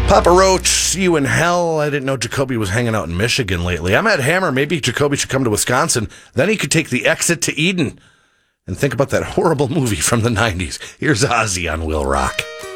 Papa Roach, see you in hell. I didn't know Jacoby was hanging out in Michigan lately. I'm at Hammer. Maybe Jacoby should come to Wisconsin. Then he could take the exit to Eden and think about that horrible movie from the 90s. Here's Ozzy on Will Rock.